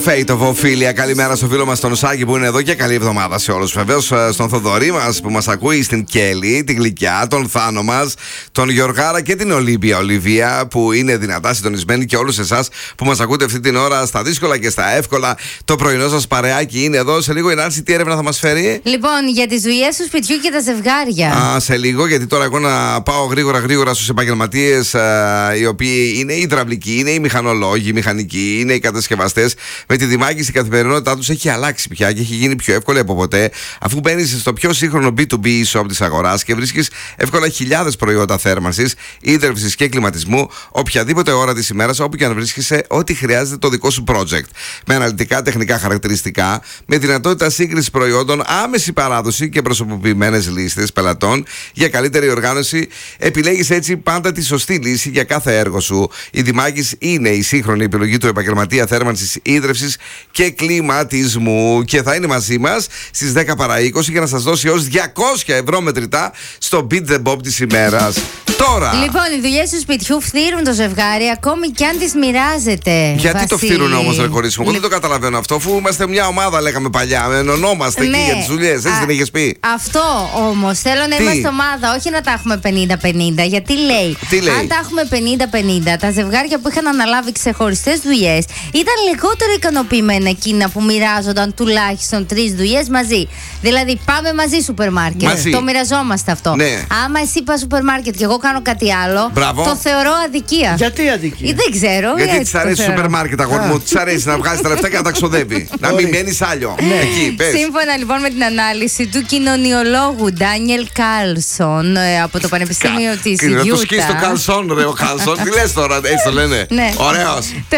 Fate of Ophelia, καλημέρα στο φίλο μας τον Σάκη που είναι εδώ και καλή εβδομάδα σε όλους. Βεβαίως στον Θοδωρή μας που μας ακούει, στην Κέλλη, την Γλυκιά, τον Θάνο μας, τον Γιωργάρα και την Ολίβια που είναι δυνατά συντονισμένοι, και όλους εσάς που μας ακούτε αυτή την ώρα στα δύσκολα και στα εύκολα. Το πρωινό σας παρεάκι είναι εδώ. Σε λίγο η Νάνση τι έρευνα θα μας φέρει? Λοιπόν, για τις δουλειές του σπιτιού και τα ζευγάρια. Σε λίγο, γιατί τώρα εγώ να πάω γρήγορα στους επαγγελματίες οι οποίοι είναι οι υδραυλικοί, είναι οι μηχανολόγοι, οι μηχανικοί, είναι οι κατασκευαστές. Με τη Δημάκηση η καθημερινότητά τους έχει αλλάξει πια και έχει γίνει πιο εύκολη από ποτέ, αφού μπαίνεις στο πιο σύγχρονο B2B shop της αγοράς και βρίσκεις εύκολα χιλιάδες προϊόντα θέρμανσης, ίδρυυσης και κλιματισμού, οποιαδήποτε ώρα της ημέρας, όπου και αν βρίσκεσαι, ό,τι χρειάζεται το δικό σου project. Με αναλυτικά τεχνικά χαρακτηριστικά, με δυνατότητα σύγκριση προϊόντων, άμεση παράδοση και προσωποποιημένες λίστες πελατών για καλύτερη οργάνωση, επιλέγεις έτσι πάντα τη σωστή λύση για κάθε έργο σου. Η Δημάκης είναι η σύγχρονη επιλογή του επαγγελματία θέρμανσης, ίδρυυσης και κλιματισμού, και θα είναι μαζί μας στις 10 παρά 20 για να σας δώσει ως 200 ευρώ μετρητά στο Beat the Bob της ημέρας. Τώρα! Λοιπόν, οι δουλειές του σπιτιού φθύρουν το ζευγάρι ακόμη κι αν τις μοιράζεται. Γιατί το φθύρουν όμως, ρε κορίτσι μου? Εγώ δεν το καταλαβαίνω αυτό, αφού είμαστε μια ομάδα, λέγαμε παλιά. Ενωνόμαστε εκεί για τις δουλειές. Έτσι δεν είχες πει? Αυτό όμως. Θέλω να είμαστε ομάδα, όχι να τα έχουμε 50-50. Γιατί λέει, αν τα έχουμε 50-50, τα ζευγάρια που είχαν αναλάβει ξεχωριστές δουλειές ήταν λιγότερο ικανοποιημένα εκείνα που μοιράζονταν τουλάχιστον 3 δουλειές μαζί. Δηλαδή, πάμε μαζί σούπερ μάρκετ. Το μοιραζόμαστε αυτό. Ναι. Άμα εσύ πας σούπερ μάρκετ και εγώ κάνω κάτι άλλο, μπράβο, το θεωρώ αδικία. Γιατί αδικία? Δεν ξέρω. Γιατί της αρέσει σούπερ μάρκετ, αγόρι μου. Της αρέσει να βγάζει τα λεφτά και να τα ξοδεύει. Να μην μένει άλλο. Εκεί, πες. Σύμφωνα λοιπόν με την ανάλυση του κοινωνιολόγου Ντάνιελ Κάρλσον από το Πανεπιστήμιο της Γιούτα. Να το σκίσει το Καρλσόν, ρε ο Καρλσόν. Τι λες τώρα, έτσι το λένε? Ωραίος. Το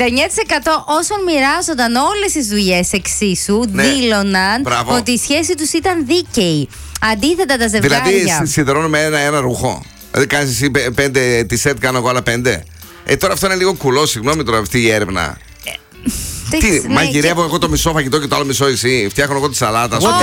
99% όσων μοιράζονταν όλες τις δουλειές εξίσου δήλωναν ότι η σχέση τους ήταν δίκαιη. Αντίθετα τα ζευγάρια. Δηλαδή σιδερώνουμε ένα ρούχο. Δηλαδή κάνεις εσύ 5 τη σετ, κάνω εγώ άλλα 5. Τώρα αυτό είναι λίγο κουλό, συγγνώμη τώρα αυτή η έρευνα. Τι, μαγειρεύω εγώ το μισό φαγητό και το άλλο μισό εσύ? Φτιάχνω εγώ τη σαλάτα. Όχι.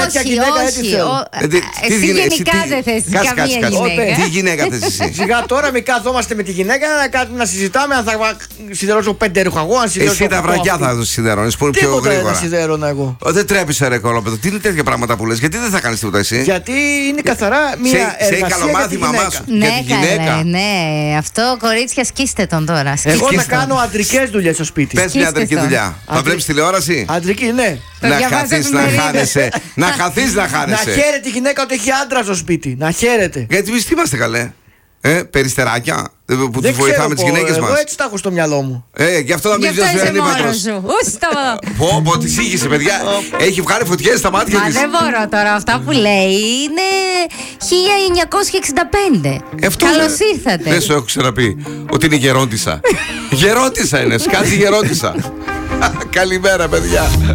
Εσύ γενικά δεν θες καμία γυναίκα. Τι γυναίκα θες εσύ? Σιγά τώρα μην κάθομαστε με τη γυναίκα να συζητάμε αν θα σιδερώσω 5 ρούχα εγώ, αν σιδερώσω. Εσύ τα βρακιά θα το σιδερώνεις που είναι πιο γρήγορα. Τίποτα δεν σιδερώνα εγώ. Δεν τρέπεσαι ρε κολόπεδο. Τι είναι τέτοια πράγματα που λες? Γιατί δεν θα κάνεις τίποτα εσύ? Γιατί είναι καθαρά μια εργασία. Σε καλομάθη μαμά σου. Ναι, καλά, ναι. Αυτό κορίτσια σκίστε τον τώρα. Εγώ θα κάνω αντρικές δουλειές στο σπίτι. Πες μια αντρική δουλειά. Θα βλέπεις τηλεόραση? Αντρική, ναι. Να χαθείς να χάνεσαι. Να χαθείς να χάνεσαι. Να χαίρεται η γυναίκα ότι έχει άντρα στο σπίτι. Να χαίρεται. Γιατί εμείς τι είμαστε καλέ? Περιστεράκια που τους βοηθάμε τις γυναίκες μας. Εγώ έτσι τα έχω στο μυαλό μου. Γι' αυτό θα μην βγει ο Ανήμετρος. Πω, τη σύγχυσε, παιδιά. Έχει βγάλει φωτιές στα μάτια της. Μα δεν μπορώ τώρα. Αυτά που λέει είναι 1965. Καλώς ήρθατε. Δεν σου έχω ξαναπεί ότι είναι γερόντισσα? Γερόντισσα είναι, σκάζει γερόντισσα. Καλημέρα, παιδιά.